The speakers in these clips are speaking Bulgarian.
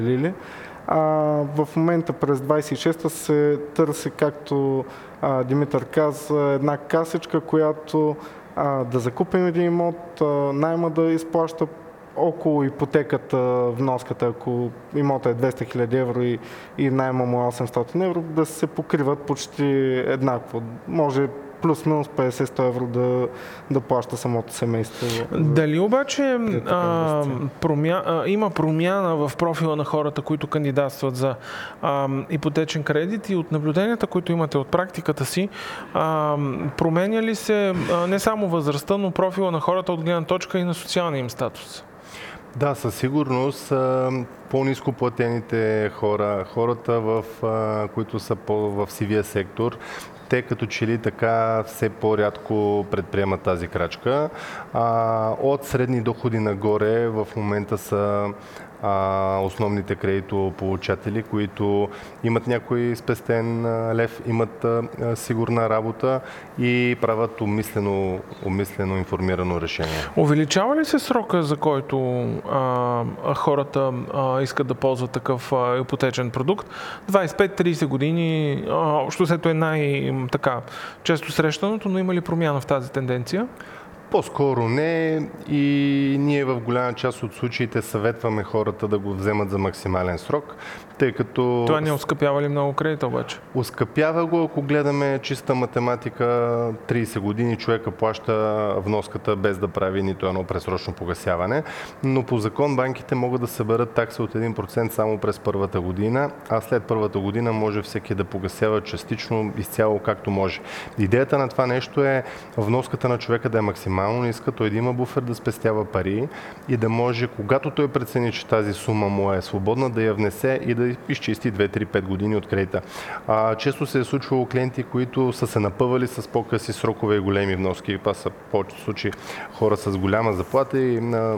В момента през 26-та се търси, както Димитър каза, една касичка, която да закупим един имот, найма да изплаща около ипотеката, вноската, ако имота е 200 000 евро и найма му е 800 евро, да се покриват почти еднакво. Може плюс-минус 50-100 евро да плаща самото семейство. Дали обаче има промяна в профила на хората, които кандидатстват за ипотечен кредит, и от наблюденията, които имате от практиката си, променя ли се не само възрастта, но профила на хората от гледна точка и на социалния им статус? Да, със сигурност по-ниско платените хората, които са в сивия сектор, те като че ли така все по-рядко предприемат тази крачка. От средни доходи нагоре в момента са основните кредитополучатели, които имат някой спестен лев, имат сигурна работа и правят умислено информирано решение. Увеличава ли се срока, за който хората искат да ползват такъв ипотечен продукт? 25-30 години, общо взето е най-така често срещаното, но има ли промяна в тази тенденция? По-скоро не, и ние в голяма част от случаите съветваме хората да го вземат за максимален срок, тъй като... Това не оскъпява ли много кредита обаче? Оскъпява го, ако гледаме чиста математика, 30 години човека плаща вноската без да прави нито едно пресрочно погасяване, но по закон банките могат да съберат такса от 1% само през първата година, а след първата година може всеки да погасява частично, изцяло както може. Идеята на това нещо е вноската на човека да е максимално ниска, той да има буфер да спестява пари и да може, когато той прецени, че тази сума му е свободна, да я внесе и да изчисти 2-3-5 години от кредита. Често се е случвало клиенти, които са се напъвали с по-къси срокове и големи вноски. Това са в повечето случаи хора с голяма заплата и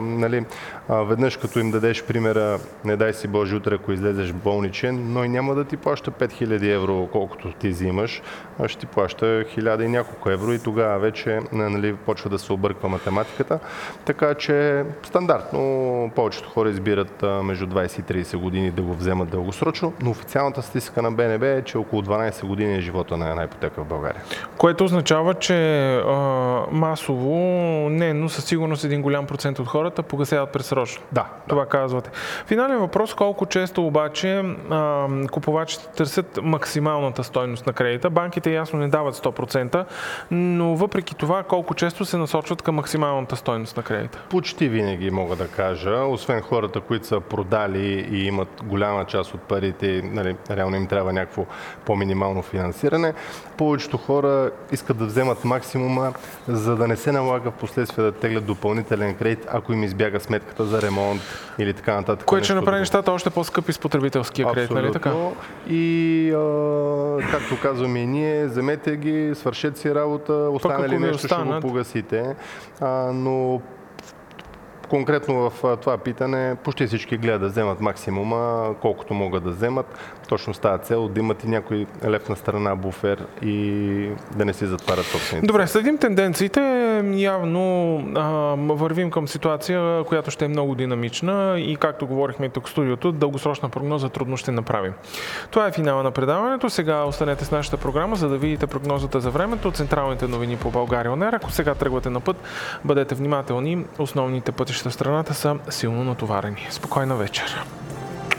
веднъж като им дадеш примера, не дай си Боже утре, ако излезеш болничен, но и няма да ти плаща 5000 евро, колкото ти взимаш, а ще ти плаща 1000 и няколко евро и тогава вече почва да се обърква математиката. Така че стандартно повечето хора избират между 20 и 30 години да го вземат дългосрочно, но официалната статистика на БНБ е, че около 12 години е живота на една ипотека в България. Което означава, че масово, но със сигурност един голям процент от хората погасяват предсрочно. Да. Това казвате. Финален въпрос, колко често обаче купувачите търсят максималната стойност на кредита? Банките ясно не дават 100%, но въпреки това колко често се насочват към максималната стойност на кредита? Почти винаги мога да кажа, освен хората, които са продали и имат голяма част от парите, реално им трябва някакво по-минимално финансиране. Повечето хора искат да вземат максимума, за да не се налага в последствие да теглят допълнителен кредит, ако им избяга сметката за ремонт или така нататък. Което ще направи нещата още по-скъпи с потребителския кредит, нали така? И както казваме и ние, вземете ги, свършете си работа, остане ли нещо, ще го погасите. Но конкретно в това питане почти всички гледат да вземат максимума, колкото могат да вземат. Точно с тази цел да имат и някой лев на страна буфер и да не си затварят собствените. Добре, следим тенденциите. Явно вървим към ситуация, която ще е много динамична и както говорихме тук в студиото, дългосрочна прогноза трудно ще направим. Това е финала на предаването. Сега останете с нашата програма, за да видите прогнозата за времето от централните новини по България ОНЕР. Ако сега тръгвате на път, бъдете внимателни. Основните пътища в страната са силно натоварени. Спокойна вечер!